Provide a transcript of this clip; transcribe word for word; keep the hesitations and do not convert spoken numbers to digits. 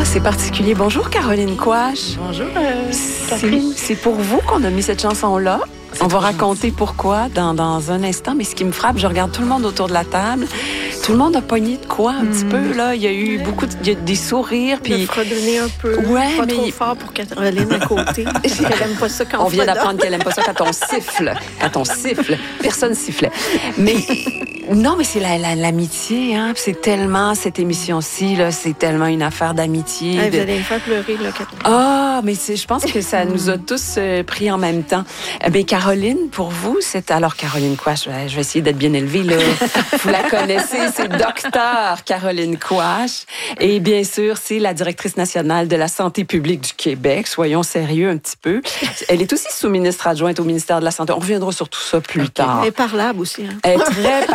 c'est particulier. Bonjour, Caroline Quach. Bonjour, euh, c'est, c'est pour vous qu'on a mis cette chanson-là. On va raconter gentil. Pourquoi dans, dans un instant, mais ce qui me frappe, je regarde tout le monde autour de la table. Tout le monde a pogné de quoi un mmh. petit peu, là. Il y a eu beaucoup de, il y a des sourires. Puis... De fredonner un peu. Ouais, pas mais... trop fort pour Caroline à côté. Elle aime pas ça quand on On vient fredonne. d'apprendre qu'elle aime pas ça quand on siffle. Quand on siffle. Personne sifflait. Mais... Non, mais c'est la, la, l'amitié, hein. C'est tellement, cette émission-ci, là, c'est tellement une affaire d'amitié. Hey, de... Vous allez me faire pleurer, là, Caroline. Ah, mais c'est, je pense que ça nous a tous euh, pris en même temps. Eh bien, Caroline, pour vous, c'est... Alors, Caroline Quach, je vais, je vais essayer d'être bien élevée, là. Vous la connaissez, c'est docteur Caroline Quach. Et bien sûr, c'est la directrice nationale de la santé publique du Québec. Soyons sérieux un petit peu. Elle est aussi sous-ministre adjointe au ministère de la Santé. On reviendra sur tout ça plus okay. tard. Elle est parlable aussi, hein. Elle est très